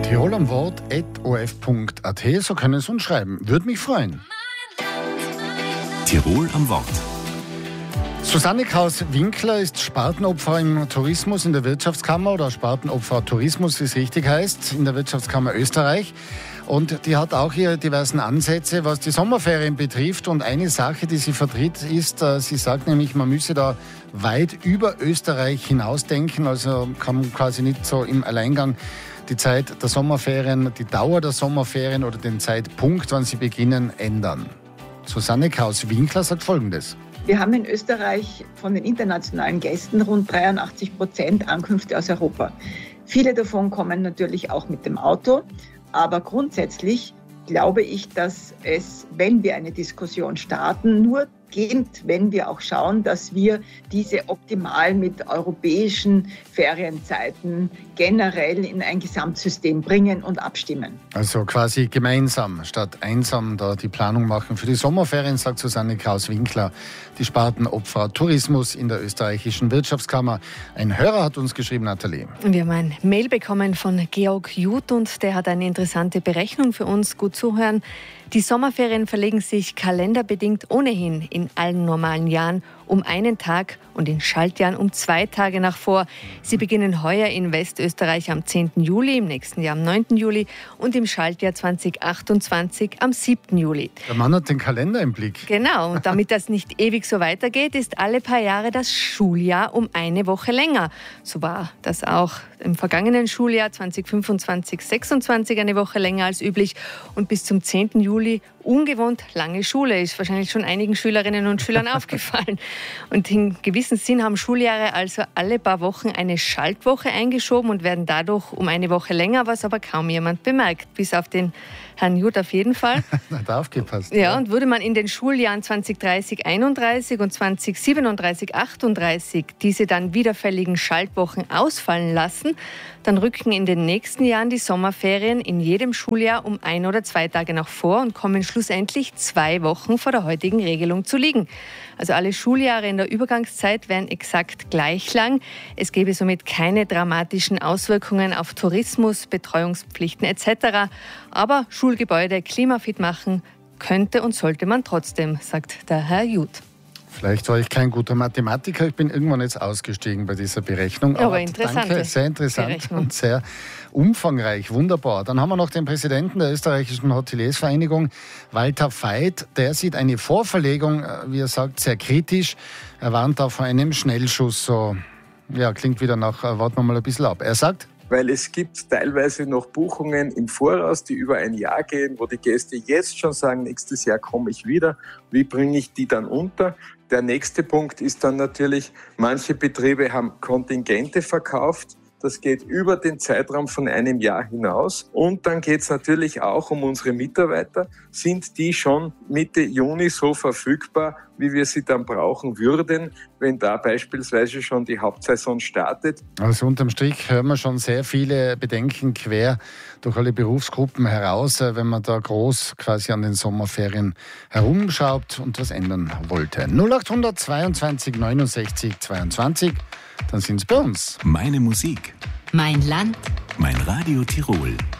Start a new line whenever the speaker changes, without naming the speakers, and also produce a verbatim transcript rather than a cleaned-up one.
Tirol am Wort at o f punkt a t, so können Sie uns schreiben. Würde mich freuen.
Tirol am Wort.
Susanne Kraus-Winkler ist Spartenopfer im Tourismus in der Wirtschaftskammer oder Spartenopfer Tourismus, wie es richtig heißt, in der Wirtschaftskammer Österreich. Und die hat auch ihre diversen Ansätze, was die Sommerferien betrifft. Und eine Sache, die sie vertritt, ist, sie sagt nämlich, man müsse da weit über Österreich hinausdenken. Also kann man quasi nicht so im Alleingang die Zeit der Sommerferien, die Dauer der Sommerferien oder den Zeitpunkt, wann sie beginnen, ändern. Susanne Kraus-Winkler sagt Folgendes.
Wir haben in Österreich von den internationalen Gästen rund dreiundachtzig Prozent Ankünfte aus Europa. Viele davon kommen natürlich auch mit dem Auto. Aber grundsätzlich glaube ich, dass es, wenn wir eine Diskussion starten, nur geht, wenn wir auch schauen, dass wir diese optimal mit europäischen Ferienzeiten generell in ein Gesamtsystem bringen und abstimmen.
Also quasi gemeinsam statt einsam da die Planung machen für die Sommerferien, sagt Susanne Kraus-Winkler, die Spartenopfer Tourismus in der österreichischen Wirtschaftskammer. Ein Hörer hat uns geschrieben, Nathalie.
Wir haben ein Mail bekommen von Georg Jut und der hat eine interessante Berechnung für uns. Gut zuhören. Die Sommerferien verlegen sich kalenderbedingt ohnehin in allen normalen Jahren um einen Tag und in Schaltjahren um zwei Tage nach vor. Sie beginnen heuer in Westösterreich am zehnten Juli, im nächsten Jahr am neunten Juli und im Schaltjahr zwanzig achtundzwanzig am siebten Juli.
Der Mann hat den Kalender im Blick.
Genau, und damit das nicht ewig so weitergeht, ist alle paar Jahre das Schuljahr um eine Woche länger. So war das auch im vergangenen Schuljahr zwanzig fünfundzwanzig sechsundzwanzig eine Woche länger als üblich und bis zum zehnten Juli ungewohnt lange Schule. Ist wahrscheinlich schon einigen Schülerinnen und Schülern aufgefallen. Und in gewissem Sinn haben Schuljahre also alle paar Wochen eine Schaltwoche eingeschoben und werden dadurch um eine Woche länger, was aber kaum jemand bemerkt, bis auf den Herrn Jut auf jeden Fall.
Hat aufgepasst.
Ja, und würde man in den Schuljahren zwanzig dreißig einunddreißig und zwanzig siebenunddreißig achtunddreißig diese dann wiederfälligen Schaltwochen ausfallen lassen, dann rücken in den nächsten Jahren die Sommerferien in jedem Schuljahr um ein oder zwei Tage nach vor und kommen schlussendlich zwei Wochen vor der heutigen Regelung zu liegen. Also alle Schuljahre in der Übergangszeit wären exakt gleich lang. Es gäbe somit keine dramatischen Auswirkungen auf Tourismus, Betreuungspflichten et cetera. Aber Schulgebäude klimafit machen könnte und sollte man trotzdem, sagt der Herr Jut.
Vielleicht war ich kein guter Mathematiker, ich bin irgendwann jetzt ausgestiegen bei dieser Berechnung.
Aber, Aber interessant.
Danke, sehr interessant
Berechnung.
Und sehr umfangreich, wunderbar. Dann haben wir noch den Präsidenten der österreichischen Hoteliersvereinigung, Walter Veit. Der sieht eine Vorverlegung, wie er sagt, sehr kritisch. Er warnt da vor einem Schnellschuss. So, ja, klingt wieder nach, warten wir mal ein bisschen ab. Er sagt,
weil es gibt teilweise noch Buchungen im Voraus, die über ein Jahr gehen, wo die Gäste jetzt schon sagen, nächstes Jahr komme ich wieder. Wie bringe ich die dann unter? Der nächste Punkt ist dann natürlich, manche Betriebe haben Kontingente verkauft. Das geht über den Zeitraum von einem Jahr hinaus. Und dann geht es natürlich auch um unsere Mitarbeiter. Sind die schon Mitte Juni so verfügbar, wie wir sie dann brauchen würden, wenn da beispielsweise schon die Hauptsaison startet?
Also unterm Strich hören wir schon sehr viele Bedenken quer durch alle Berufsgruppen heraus, wenn man da groß quasi an den Sommerferien herumschraubt und was ändern wollte. null acht zweiundzwanzig neunundsechzig zweiundzwanzig, dann sind es bei uns.
Meine Musik.
Mein Land.
Mein Radio Tirol.